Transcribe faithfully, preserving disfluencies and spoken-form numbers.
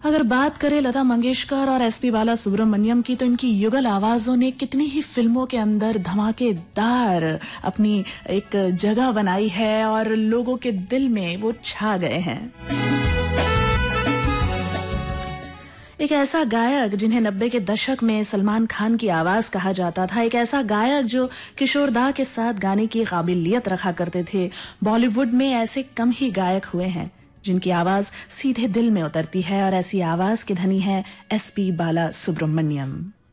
अगर बात करें लता मंगेशकर और एसपी बाला सुब्रमण्यम की, तो इनकी युगल आवाजों ने कितनी ही फिल्मों के अंदर धमाकेदार अपनी एक जगह बनाई है और लोगों के दिल में वो छा गए हैं। एक ऐसा गायक जिन्हें नब्बे के दशक में सलमान खान की आवाज कहा जाता था, एक ऐसा गायक जो किशोर दा के साथ गाने की काबिलियत रखा करते थे। बॉलीवुड में ऐसे कम ही गायक हुए हैं जिनकी आवाज सीधे दिल में उतरती है, और ऐसी आवाज के धनी है एसपी बाला सुब्रमण्यम।